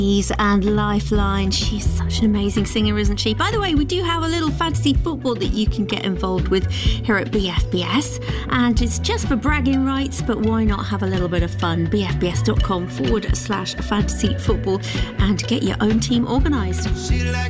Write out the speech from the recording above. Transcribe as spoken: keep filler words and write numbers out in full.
And Lifeline. She's such an amazing singer, isn't she? By the way, we do have a little fantasy football that you can get involved with here at B F B S, and it's just for bragging rights, but why not have a little bit of fun? bfbs.com forward slash fantasy football and get your own team organised.